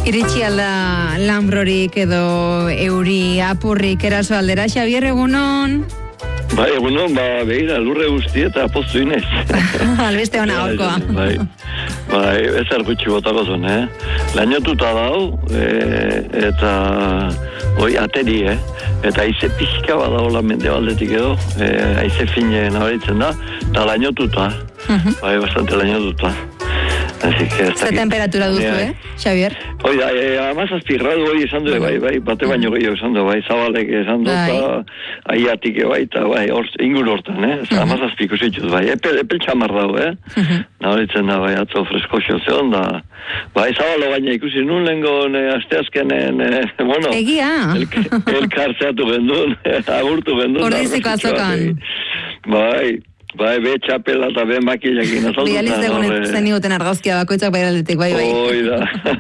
Iritsi alda lanbrorik edo euri apurrik eraso aldera, Xabier, egunon? Bai, egunon, behira, lurre guzti eta poztu inez. Albiste hona gaurkoa. Bai, ezer gutxi botako zuen, Lainotuta dau, eta hoi ateri, eta aize pixka badagoela mendebaldetik edo, aize fine nabaritzen da, eta lainotuta, bai, bastante lainotuta. Ze temperatura duzu, Xabier? Hoi da, 17 gradu hoi esan du, bai, bate baino gehiago esan du, bai, zabalek esan du, eta aiatik bai, eta bai, ingur hortan, 17 ikusituz, bai, epel txamar dago, nabaritzen da, bai, atzo fresko zeon da, bai, zabalo baina ikusi nun lengo, asteazkenen, bueno, egia? Elkartzeatu gendun, agurtu gendun. Ordiziko azokan. Bai, be txapela eta be makillakin azalduta. Bializ egun zen iguten argazkia bakoitzak bairaldetik, bai. Hoi da.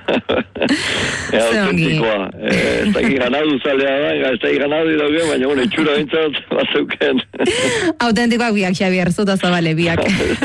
Autentikoa. Ez da ganadu zalea da, ez da ganadu idauge, baina bueno, itxura bintzat bazeuken. Autentikoak biak, Xabier, zuta zabale biak.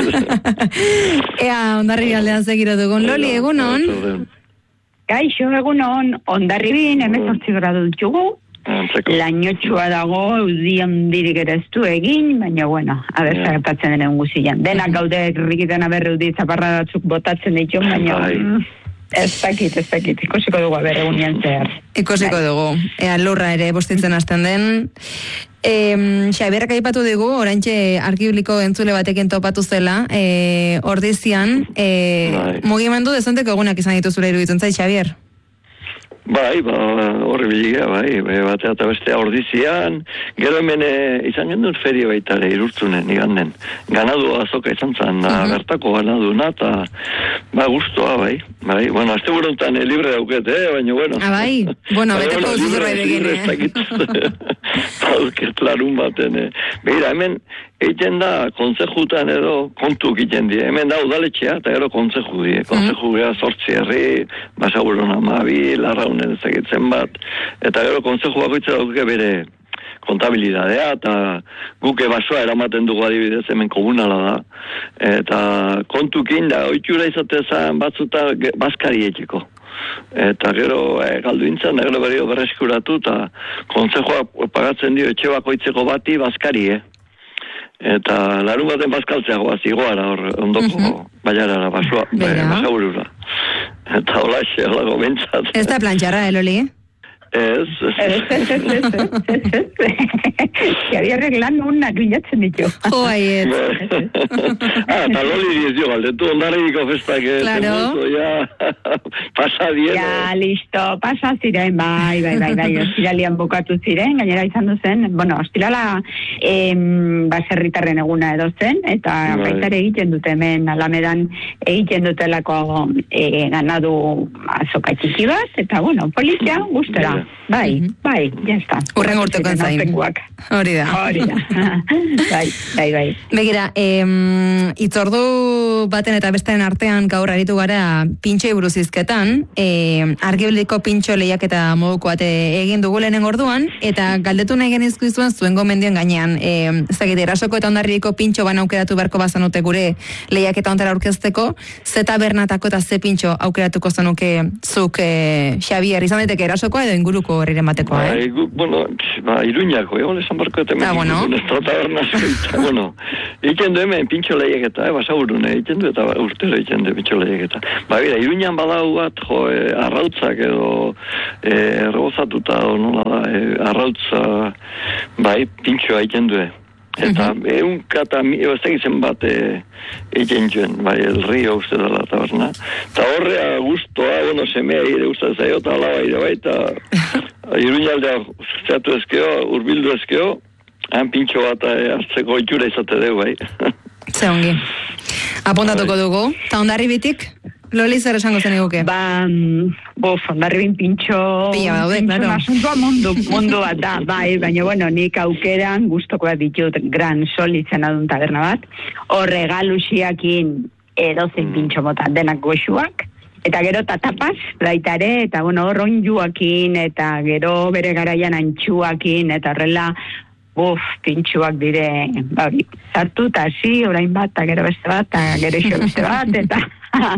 Ea, Hondarribia aldean segiro dugun. Loli, egunon? Kaixo, egunon, Hondarribin, 18 gradu ditugu. Lainotxua dago, eudian dirik ere ez du egin, baina bueno, aber zertatzen denen guzian. Denak gaude rikiten aberre eudi zaparra batzuk botatzen ditu, baina ez dakit, ikusiko dugu aberre egunean zehar. Ikusiko dugu, lurra ere bostintzen hasten den. Xabierrak aipatu dugu, oraintxe Arkibliko entzule batekin topatu zela, Ordizian, mugimendu dezenteko egunak izan dituzura iruditzen zait, Xabier? Bai, horri biligea, batea eta bestea Ordizian, gero hemen izan gendun feria baita ere Irurtzunen, iganden. Ganadu azoka izan zen, bertako ganaduna, eta guztua, bai. Bueno, azte burontan libre dauket, baina bueno. Bai, bueno, beteko zuzurra egin, Pauket larun baten, Beira, hemen egiten da, kontzejutan edo kontuk egiten die. Hemen da udaletxea, eta gero kontzeju die. Kontzeju gea 8 herri, Basaburon 12, Larraunen ezagitzen bat, eta gero kontzeju bakoitza dauke bere kontabilidadea, eta guke basoa eramaten dugu adibidez, hemen komunala da. Eta kontukin da, oitxura izatezan batzuta bazkari etxeko. Eta gero galdu intzan, gero berrio berreskuratu, eta kontzejoa pagatzen dio etxe bakoitzeko bati bazkari, Eta larun baten bazkaltzeagoa zigoara hor ondoko baiarara, basaburura. Eta holaxe, holago bentsat. Ez da plantxarra, Loli? Ez. Xabierrek lan unak bilatzen ditu. Joaiet. Eta Loli diez dio galdetu, Hondarribiko festak. Claro. Pasa dien. Ja, listo, pasa ziren, bai, ostiralian bukatu ziren, gainera izan duzen, bueno, ostirala baserritarren eguna edo zen, eta baitare egiten dute hemen Alamedan egiten dutelako ganadu azoka txiki bat, eta bueno, polizia gustera. Bai, ya está. Urren urteko zain. Hori da. Bai. Begira, itzordu baten eta bestaren artean gaur aritu gara pintxoi buruz hizketan, Argibiliko pintxo lehiaketa moduko bate egin dugu lehenen orduan, eta galdetu nahi genizko izuen zuen gomendioen gainean. Ezagite, Erasoko eta Hondarribiko pintxo ban aukeratu beharko bazanute gure lehiaketa ontara aurkezteko, ze tabernatako eta ze pintxo aukeratuko zanuke zuk, Xabier, izan daiteke Erasokoa edo inguruko herriren batekoa, Bueno, Iruñako, esan barko eta bueno, egiten du hemen pintxo lehiaketa, Basaburun egiten du eta urtero egiten du pintxo lehiaketa. Bira, Iruñan badau bat, arrautzak edo errobozatuta, nola da, arrautza, pintxoa egiten du. Eta eunkata, ez egizen bat egiten joen, el rio uste dela taberna. Eta horrea guztoa, bueno, semea ire uste zaio, eta alaba ire baita, Iruñaldea zeatu ezkeo, urbildu ezkeo, han pintxo bat hartzeko itxura izate dugu, Ze ongi. Apuntatuko dugu. Ta Hondarribitik? Loli, zer esango zen eguke? Hondarribin pintxo asuntoa mundu bat da, baina bueno, nik aukeran guztoko bat ditut Gran Sol izena duen taberna bat, horre galusiakin edozein pintxo mota denak goxuak, eta gero tapas baitare, eta bueno, ronjuakin, eta gero bere garaian antxuakin, eta horrela pintxuak dire, sartu eta hasi, orain bat, eta gero beste bat, eta gero iso beste bat, eta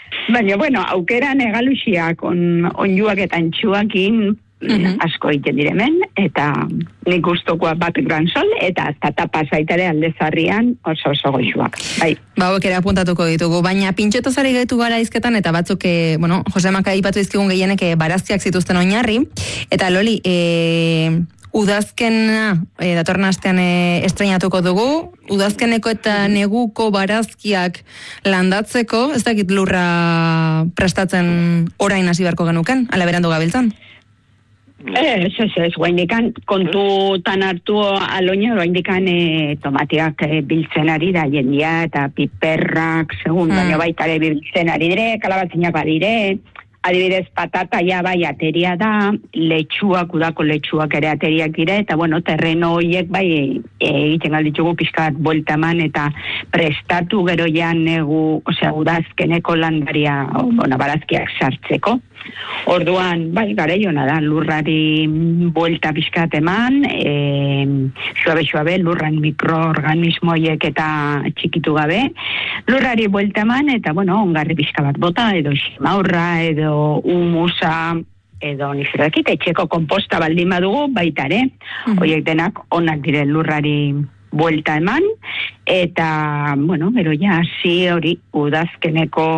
Baina, bueno, aukeran egaluxiak onjuak eta antxuakin asko egiten diremen, eta nik gustokoa bat Gran Sol, eta tapa zaitare aldezarrian oso goxuak. Bai. Hauek ere apuntatuko ditugu, baina pintxotozari gaitu gara izketan, eta batzuk, Jose Maka ipatu izkigun gehienek barazkiak zituzten oinarri, eta Loli, udazkena, datorren astean estrenatuko dugu, udazkeneko eta neguko barazkiak landatzeko, ez dakit lurra prestatzen orain hasi beharko genuken, ala berandu gabiltzan? Ez, guaindikan kontutan hartu aloina, guaindikan tomatiak biltzen ari da jendia, eta piperrak, segun, baina baitare biltzen ari dire, kalabatzinak badire, adibidez patata ja bai ateria da, letxuak, udako letxuak ere ateriak dire, eta bueno, terreno horiek bai egiten galditugu pixkat bueltaman, eta prestatu gero ja negu, udazkeneko landaria, barazkiak sartzeko. Orduan, bai, garaiona da, lurrari buelta pixkat eman, suabe, lurran mikroorganismoiek eta txikitu gabe, lurrari buelta eman, eta, ongarri pixka bat bota, edo ximaurra, edo humusa, edo nizerakit, etxeko komposta baldin badugu, baitare, horiek denak onak dire lurrari buelta eman, eta, gero ja, hasi hori udazkeneko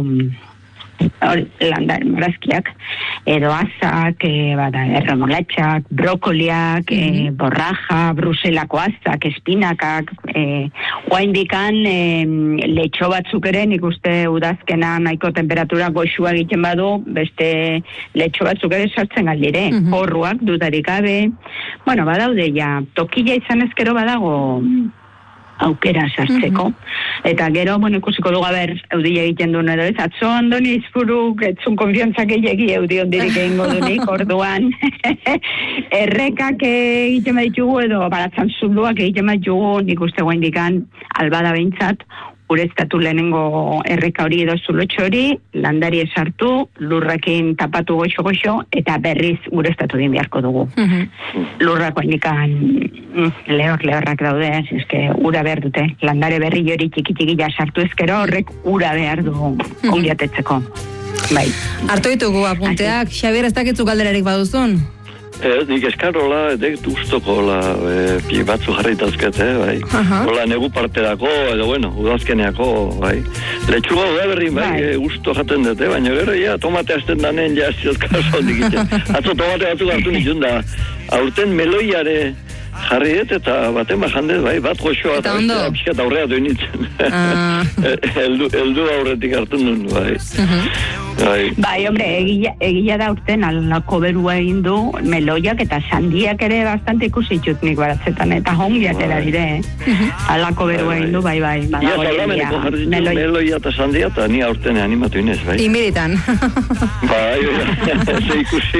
barazkiak, edo azak, erremolatxak, brokoliak, borraja, bruselako azak, espinakak, guaindikan letxo batzuk ere, nik uste udazkena nahiko temperatura goxua egiten badu, beste letxo batzuk ere sartzen galdire, porruak dudarik gabe, badaude ja, tokila izan ezkero badago aukera sartzeko. Eta gero, ikusiko dugu eudia egiten duen edo ez, atzo andoni izpuruk etzun konfiantzak egin eudi ondirik egingo dunik, orduan errekak egiten baditugu edo baratzan zuluak egiten baditugu, nik uste guaindikan albada behintzat, ureztatu lehenengo erreka hori edo zulotxo hori, landari esartu, lurrakin tapatu goxo, eta berriz ureztatu din beharko dugu. Lurrako indikan lehorrak daude, eske ura behar dute. Landare berri hori txiki sartu ezkero horrek ura behar du ongiatetzeko. Bai. Hartu ditugu apunteak, Xabier, ez dakitzu galderarik baduzun? Nik eskarola, edek duztoko pi batzu jarritazket, bai. Hola negu parterako, edo udazkeneako, bai. Letxuga udaberrin, bai, gusto jaten dute, baina gero, tomate hasten danen, zilkazo hondik iten. Atzo tomate batzuk hartu nitun da, aurten meloiare jarri eta baten bajandet, bai, bat goxoa, eta pixkat aurrea duen nintzen. Eldu aurretik hartu nun, bai. Bai, hombre, egia da urten alako berua egin du meloiak eta sandiak ere bastante ikusitut nik baratzetan, eta hongiak era dire, alako berua egin du, bai. Ia salameneko jarri ditu meloia eta sandia, eta ni aurten animatu inez, bai. Inbiritan. Bai, ze ikusi,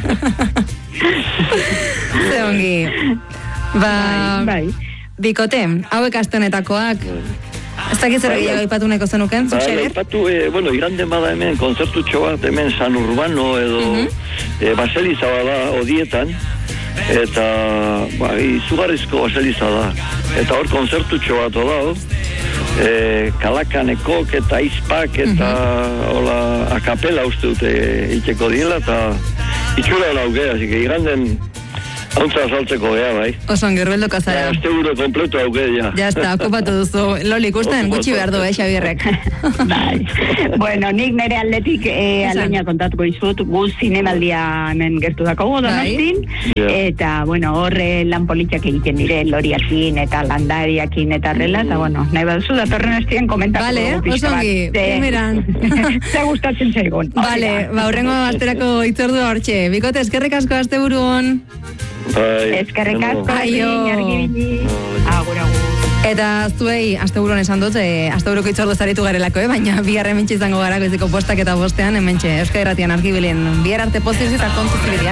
Ze ongi. Bai. Bikote, hauek astenetakoak. Ez dakit zer gehiago ipatu neko zenuken, Xabier? Ipatu, iganden bada hemen, konzertutxo bat hemen San Urbano edo baseliza bada odietan, eta izugarrizko baseliza da. Eta hor konzertutxo bat odao, kalakanekok eta izpak eta akapela uste dute itxeko diela, eta itxura lauge, así que iganden hauntza saltzeko gea, bai. Oson, gerbeldoka zara. Azte euro kompleto hauke, ja. Ja, está, okupatu duzu. Loli, ikusten, gutxi behar du, Xabierrek. Bai. Bueno, nik nire aldetik aloina kontatuko izut, guz zinemaldia hemen gertu dako Donostin, eta, horre lan politiak egiten dire, loriakin eta landariakin eta rela, eta, nahi baduzu, datorren astien komentatuko dugu pixka bat. Vale, osongi, primeran. Ze gustatzen zaigun. Vale, horrengo asterako itzordua hortxe. Bikote, eskerrik asko aste buruan. Eskerrik asko, argibili. Agur. Eta zuei, asteburuan esan dut, asteburuko itzordu zaritu garelako, baina bihar hementxe izango gara, goizeko postak eta bostean, hementxe, Euskal Irratian argibilen, bihar arte poziz eta kontuz